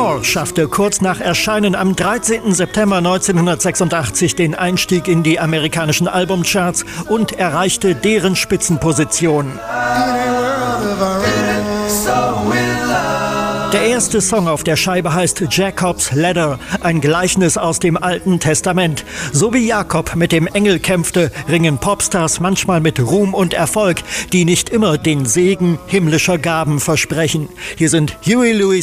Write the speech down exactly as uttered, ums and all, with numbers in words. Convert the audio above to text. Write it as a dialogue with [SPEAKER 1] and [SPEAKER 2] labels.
[SPEAKER 1] More schaffte kurz nach Erscheinen am dreizehnten September neunzehnhundertsechsundachtzig den Einstieg in die amerikanischen Albumcharts und erreichte deren Spitzenposition. Der erste Song auf der Scheibe heißt Jacob's Ladder, ein Gleichnis aus dem Alten Testament. So wie Jakob mit dem Engel kämpfte, ringen Popstars manchmal mit Ruhm und Erfolg, die nicht immer den Segen himmlischer Gaben versprechen. Hier sind Huey Lewis